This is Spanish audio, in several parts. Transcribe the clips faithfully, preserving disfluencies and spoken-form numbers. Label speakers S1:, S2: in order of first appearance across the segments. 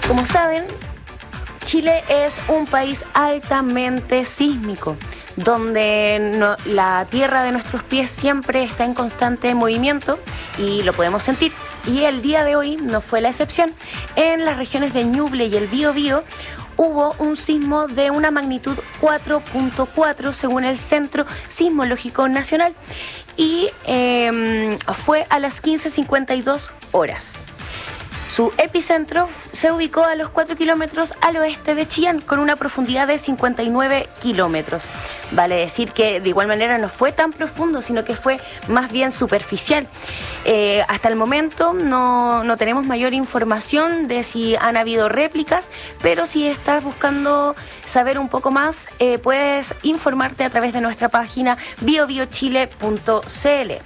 S1: Como saben, Chile es un país altamente sísmico, donde no, la tierra de nuestros pies siempre está en constante movimiento y lo podemos sentir. Y el día de hoy no fue la excepción. En las regiones de Ñuble y el Biobío hubo un sismo de una magnitud cuatro punto cuatro según el Centro Sismológico Nacional y eh, fue a las quince cincuenta y dos horas. Su epicentro se ubicó a los cuatro kilómetros al oeste de Chillán, con una profundidad de cincuenta y nueve kilómetros. Vale decir que de igual manera no fue tan profundo, sino que fue más bien superficial. Eh, hasta el momento no, no tenemos mayor información de si han habido réplicas, pero si estás buscando saber un poco más, eh, puedes informarte a través de nuestra página bio bio chile punto c l.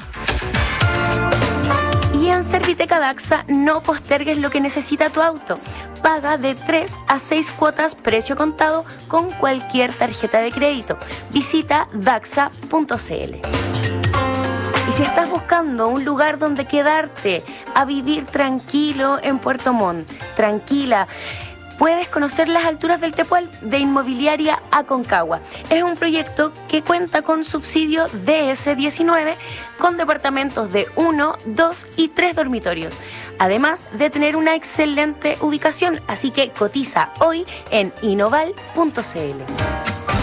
S1: Y en Serviteca Daxa no postergues lo que necesita tu auto. Paga de tres a seis cuotas precio contado con cualquier tarjeta de crédito. Visita daxa punto c l. Y si estás buscando un lugar donde quedarte a vivir tranquilo en Puerto Montt, tranquila, puedes conocer las alturas del Tepual de Inmobiliaria Aconcagua. Es un proyecto que cuenta con subsidio D S diecinueve con departamentos de uno, dos y tres dormitorios, además de tener una excelente ubicación, así que cotiza hoy en inoval punto c l.